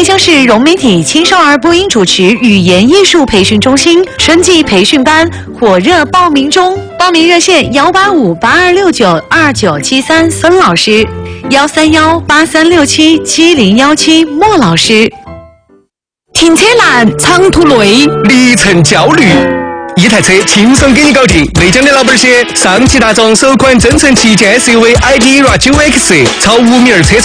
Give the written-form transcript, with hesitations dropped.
内江市融媒体青少儿播音主持语言艺术培训中心春季培训班火热报名中，报名热线18582692973孙老师，13183677017莫老师。停车难，长途累， 里程焦虑。一台车轻松给你搞定。内江的老板些，上汽大众首款增程旗舰 SUV i-Ira 9X，超5米2车